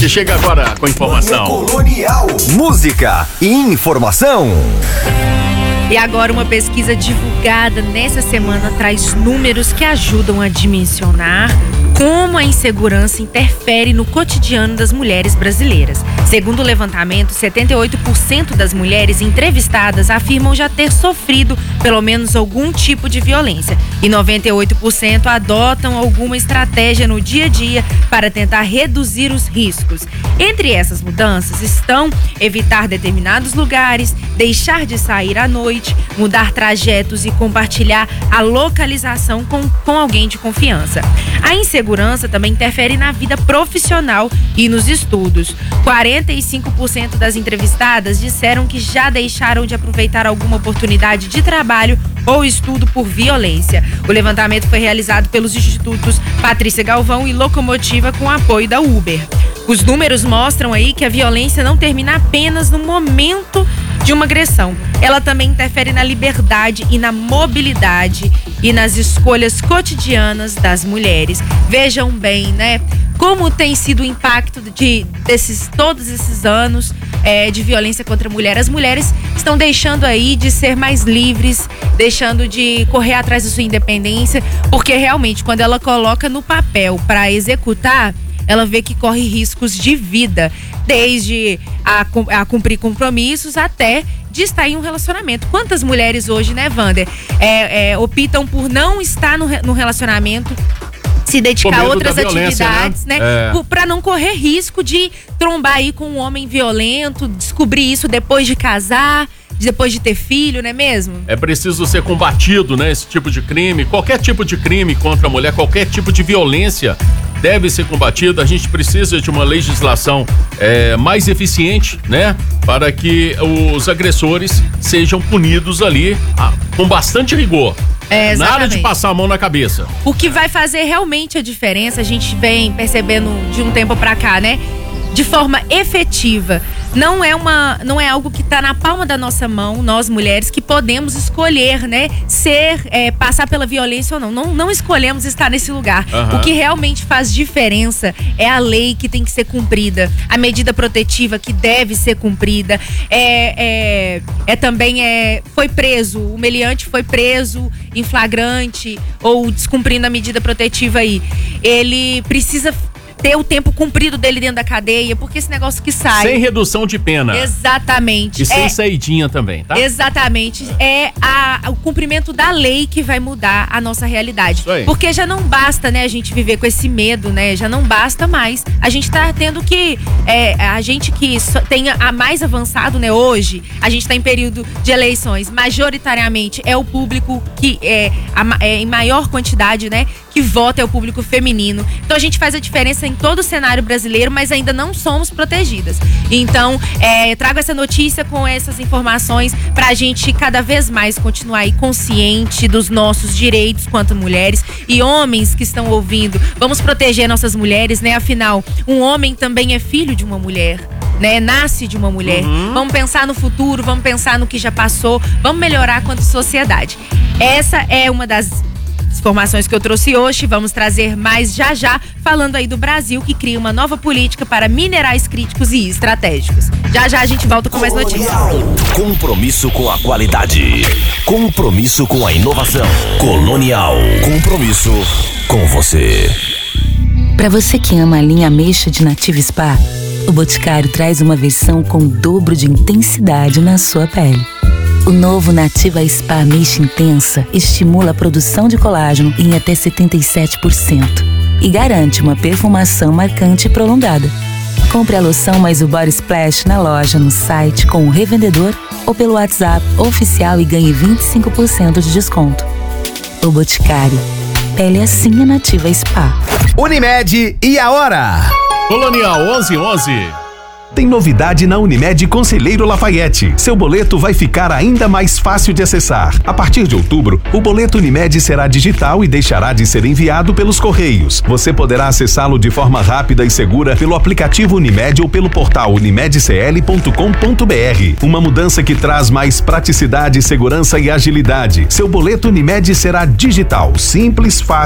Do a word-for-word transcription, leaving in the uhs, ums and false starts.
Unimed chega agora com informação. Colonial. Música e informação. E agora uma pesquisa divulgada nessa semana traz números que ajudam a dimensionar como a insegurança interfere no cotidiano das mulheres brasileiras. Segundo o levantamento, setenta e oito por cento das mulheres entrevistadas afirmam já ter sofrido pelo menos algum tipo de violência e noventa e oito por cento adotam alguma estratégia no dia a dia para tentar reduzir os riscos. Entre essas mudanças estão evitar determinados lugares, deixar de sair à noite, mudar trajetos e compartilhar a localização com, com alguém de confiança. A insegurança também interfere na vida profissional e nos estudos. quarenta e cinco por cento das entrevistadas disseram que já deixaram de aproveitar alguma oportunidade de trabalho ou estudo por violência. O levantamento foi realizado pelos institutos Patrícia Galvão e Locomotiva com apoio da Uber. Os números mostram aí que a violência não termina apenas no momento de uma agressão. Ela também interfere na liberdade e na mobilidade e nas escolhas cotidianas das mulheres. Vejam bem, né? Como tem sido o impacto de desses, todos esses anos é, de violência contra a mulher. As mulheres estão deixando aí de ser mais livres, deixando de correr atrás da sua independência, porque realmente quando ela coloca no papel para executar, ela vê que corre riscos de vida, desde a, a cumprir compromissos até de estar em um relacionamento. Quantas mulheres hoje, né, Wander, é, é, optam por não estar no, no relacionamento, se dedicar a outras atividades, né? né? É. Para não correr risco de trombar aí com um homem violento, descobrir isso depois de casar, depois de ter filho, não é mesmo? É preciso ser combatido, né? Esse tipo de crime, qualquer tipo de crime contra a mulher, qualquer tipo de violência deve ser combatido. A gente precisa de uma legislação é, mais eficiente, né? Para que os agressores sejam punidos ali ah, com bastante rigor. É, nada de passar a mão na cabeça. O que vai fazer realmente a diferença, a gente vem percebendo de um tempo pra cá, né? De forma efetiva. Não é, uma, não é algo que está na palma da nossa mão, nós mulheres, que podemos escolher, né? Ser, é, passar pela violência ou não. Não, não escolhemos estar nesse lugar. Uhum. O que realmente faz diferença é a lei que tem que ser cumprida, a medida protetiva que deve ser cumprida. É, é, é também, é, foi preso, o meliante foi preso em flagrante ou descumprindo a medida protetiva aí. Ele precisa ter o tempo cumprido dele dentro da cadeia, porque esse negócio que sai... Sem redução de pena. Exatamente. E sem é, saidinha também, tá? Exatamente. É a, o cumprimento da lei que vai mudar a nossa realidade. Isso aí. Porque já não basta, né, a gente viver com esse medo, né? Já não basta mais. A gente tá tendo que... É, a gente que tem a mais avançado, né, hoje, a gente tá em período de eleições. Majoritariamente é o público que é, a, é em maior quantidade, né, que vota, é o público feminino. Então a gente faz a diferença em todo o cenário brasileiro, mas ainda não somos protegidas. Então, é, trago essa notícia com essas informações pra gente cada vez mais continuar aí consciente dos nossos direitos quanto mulheres. E homens que estão ouvindo, vamos proteger nossas mulheres, né? Afinal, um homem também é filho de uma mulher, né? Nasce de uma mulher. Uhum. Vamos pensar no futuro, vamos pensar no que já passou, vamos melhorar quanto sociedade. Essa é uma das informações que eu trouxe hoje. Vamos trazer mais já já, falando aí do Brasil, que cria uma nova política para minerais críticos e estratégicos. Já já a gente volta com mais notícias. Compromisso com a qualidade. Compromisso com a inovação. Colonial. Compromisso com você. Para você que ama a linha ameixa de Nativa Spa, o Boticário traz uma versão com o dobro de intensidade na sua pele. O novo Nativa Spa Ameixa Intensa estimula a produção de colágeno em até setenta e sete por cento e garante uma perfumação marcante e prolongada. Compre a loção mais o Body Splash na loja, no site, com o revendedor ou pelo WhatsApp oficial e ganhe vinte e cinco por cento de desconto. O Boticário. Pele assim é Nativa Spa. Unimed e a hora? Colonial onze onze. Tem novidade na Unimed Conselheiro Lafayette. Seu boleto vai ficar ainda mais fácil de acessar. A partir de outubro, o boleto Unimed será digital e deixará de ser enviado pelos correios. Você poderá acessá-lo de forma rápida e segura pelo aplicativo Unimed ou pelo portal unimed c l ponto com ponto b r. Uma mudança que traz mais praticidade, segurança e agilidade. Seu boleto Unimed será digital, simples, fácil